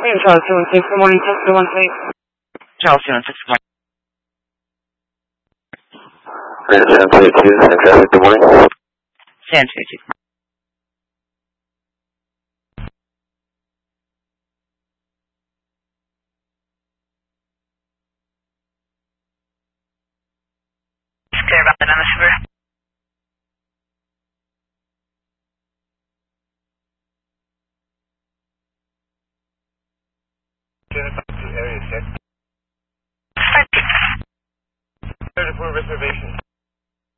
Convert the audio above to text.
Charles 216, good morning, test 216. Charles 216, good morning. San 22, San traffic, good morning. San 22, good morning. Clear about that on the Subaru. Area check. 34 reservation.